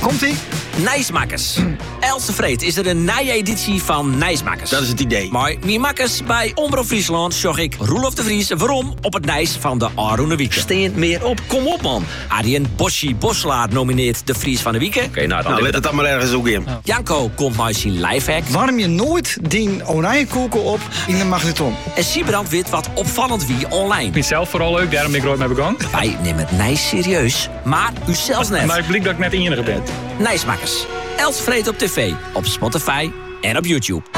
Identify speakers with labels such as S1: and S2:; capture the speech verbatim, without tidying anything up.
S1: Komt-ie?
S2: Nijsmakers. Elste vreed is er een nij-editie van Nijsmakers.
S3: Dat is het idee.
S2: Maar wie makkers bij Omroep Friesland zag ik Roelof de Vries waarom op het Nijs van de Aroene Wieken.
S3: Steent meer op, kom op man.
S2: Arjen Boschi Boslaar nomineert de Vries van de Wieken.
S3: Oké, nou dan nou, let het dan maar ergens ook in.
S2: Ja. Janko komt met zijn lifehack.
S1: Warm je nooit die oranje koeken op in de magnetron.
S2: En Siebrand weet wat opvallend wie online.
S4: Ik vind het zelf vooral leuk, daarom ben ik er ooit mee begonnen.
S2: Wij nemen het Nijs serieus, maar u zelfs net.
S4: Maar ik blik dat ik net enige ben.
S2: Nijsmakers. Els vreed op tv, op Spotify en op YouTube.